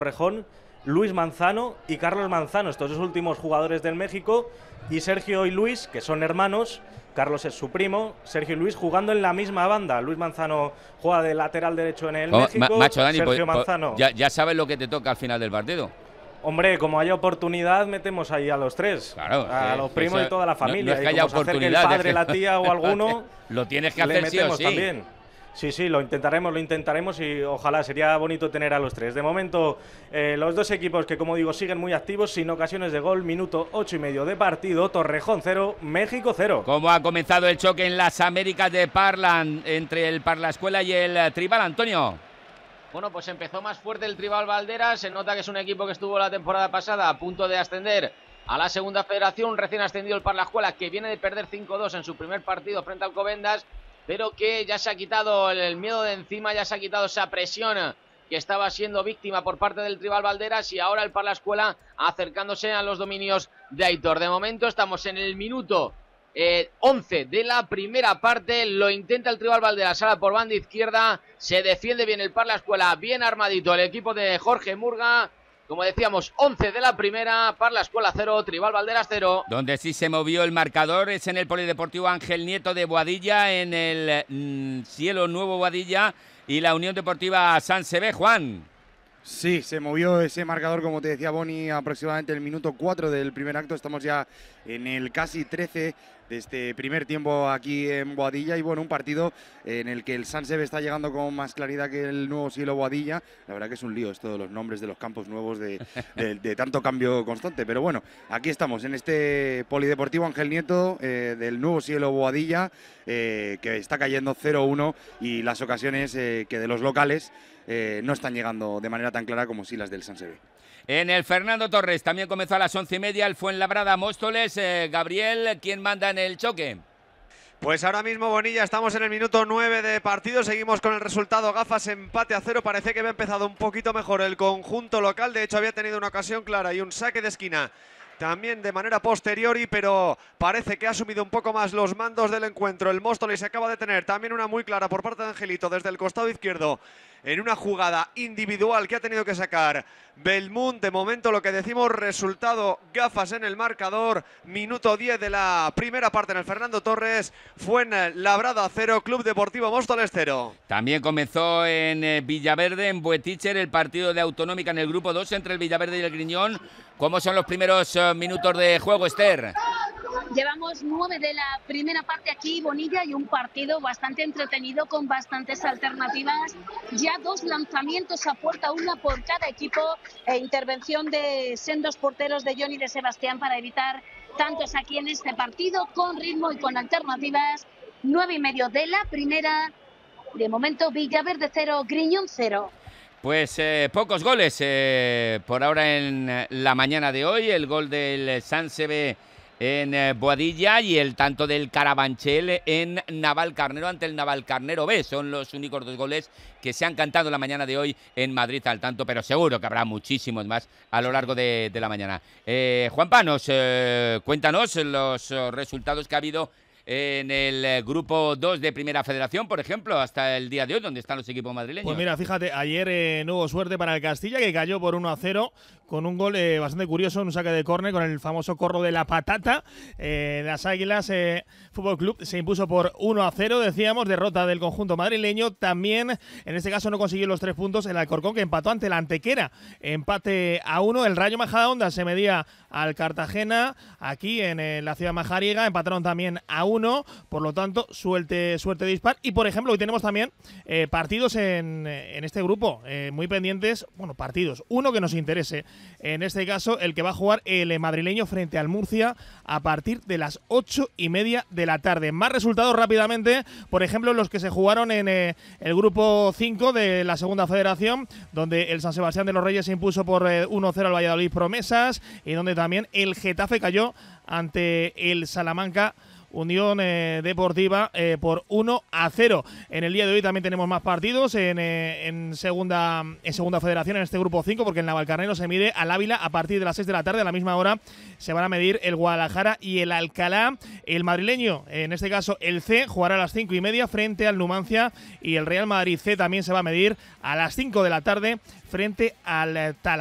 Torrejón, Luis Manzano y Carlos Manzano, estos dos últimos jugadores del México, y Sergio y Luis, que son hermanos. Carlos es su primo, Sergio y Luis jugando en la misma banda. Luis Manzano juega de lateral derecho en el México. Macho, Dani, Sergio Manzano. Ya sabes lo que te toca al final del partido. Hombre, como haya oportunidad, metemos ahí a los tres. Claro, a los primos y toda la familia. No es que y haya como se acerque oportunidad. el padre, la tía o alguno, lo tienes que le hacer sí o metemos sí. También. Sí, lo intentaremos y ojalá, sería bonito tener a los tres. De momento, los dos equipos que, como digo, siguen muy activos, sin ocasiones de gol, minuto 8,5 de partido, Torrejón 0, México 0. ¿Cómo ha comenzado el choque en las Américas de Parlan entre el Parlascuela y el Tribal, Antonio? Bueno, pues empezó más fuerte el Tribal Valderas. Se nota que es un equipo que estuvo la temporada pasada a punto de ascender a la segunda federación. Recién ascendido el Parlascuela, que viene de perder 5-2 en su primer partido frente al Alcobendas, pero que ya se ha quitado el miedo de encima, ya se ha quitado esa presión que estaba siendo víctima por parte del Tribal Valderas, y ahora el Parlascuela acercándose a los dominios de Aitor. De momento estamos en el minuto 11 de la primera parte. Lo intenta el Tribal Valderas ahora por banda izquierda, se defiende bien el Parlascuela, bien armadito el equipo de Jorge Murga. Como decíamos, 11 de la primera, Parlascuela 0, Tribal Valderas 0. Donde sí se movió el marcador es en el Polideportivo Ángel Nieto de Boadilla, en el Cielo Nuevo Boadilla y la Unión Deportiva San Sebé, Juan. Sí, se movió ese marcador, como te decía Boni, aproximadamente en el minuto 4 del primer acto. Estamos ya en el casi 13 de este primer tiempo aquí en Boadilla, y bueno, un partido en el que el San Sebé está llegando con más claridad que el Nuevo Cielo Boadilla. La verdad que es un lío esto de los nombres de los campos nuevos de tanto cambio constante, pero bueno, aquí estamos en este Polideportivo Ángel Nieto del Nuevo Cielo Boadilla, que está cayendo 0-1, y las ocasiones que de los locales no están llegando de manera tan clara como sí las del San Sebé. En el Fernando Torres también comenzó a las 11:30 el Fuenlabrada Móstoles. Gabriel, ¿quién manda en el choque? Pues ahora mismo, Bonilla, estamos en el minuto 9 de partido, seguimos con el resultado Gafas, empate a 0, parece que había empezado un poquito mejor el conjunto local, de hecho había tenido una ocasión clara y un saque de esquina también de manera posteriori, pero parece que ha asumido un poco más los mandos del encuentro. El Móstoles se acaba de tener también una muy clara por parte de Angelito desde el costado izquierdo, en una jugada individual que ha tenido que sacar Belmont. De momento, lo que decimos, resultado Gafas en el marcador, minuto 10 de la primera parte en el Fernando Torres. Fuenlabrada 0, Club Deportivo Móstoles 0. También comenzó en Villaverde, en Bueticher, el partido de Autonómica en el grupo 2 entre el Villaverde y el Griñón. ¿Cómo son los primeros minutos de juego, Esther? Llevamos 9 de la primera parte aquí, Bonilla, y un partido bastante entretenido con bastantes alternativas. Ya 2 lanzamientos a puerta, una por cada equipo, e intervención de sendos porteros de Johnny de Sebastián para evitar tantos aquí en este partido, con ritmo y con alternativas. 9:30 de la primera. De momento, Villaverde 0, Griñón 0. Pues pocos goles por ahora en la mañana de hoy. El gol del San Sebé en Boadilla y el tanto del Carabanchel en Navalcarnero ante el Navalcarnero B. Son los únicos 2 goles que se han cantado la mañana de hoy en Madrid al tanto, pero seguro que habrá muchísimos más a lo largo de la mañana. Juanpa, cuéntanos los resultados que ha habido en el grupo 2 de Primera Federación, por ejemplo, hasta el día de hoy, donde están los equipos madrileños. Pues mira, fíjate, ayer no hubo suerte para el Castilla, que cayó por 1-0 con un gol bastante curioso, un saque de córner con el famoso corro de la patata. Las Águilas Fútbol Club se impuso por 1-0, decíamos, derrota del conjunto madrileño. También, en este caso, no consiguió los 3 puntos el Alcorcón, que empató ante la Antequera, empate a 1. El Rayo Majadahonda se medía al Cartagena, aquí en la ciudad majariega, empataron también a 1, por lo tanto, suerte dispar. Y, por ejemplo, hoy tenemos también partidos en este grupo, muy pendientes, bueno, partidos, uno que nos interese. En este caso, el que va a jugar el madrileño frente al Murcia a partir de las 8:30 de la tarde. Más resultados rápidamente, por ejemplo, los que se jugaron en el grupo 5 de la segunda federación, donde el San Sebastián de los Reyes se impuso por 1-0 al Valladolid Promesas, y donde también el Getafe cayó ante el Salamanca Unión Deportiva por 1-0. En el día de hoy también tenemos más partidos en segunda federación, en este grupo 5, porque el Navalcarnero se mide al Ávila a partir de las 6 de la tarde. A la misma hora se van a medir el Guadalajara y el Alcalá. El madrileño, en este caso el C, jugará a las 5:30 frente al Numancia, y el Real Madrid C también se va a medir a las 5 de la tarde frente al Talavera.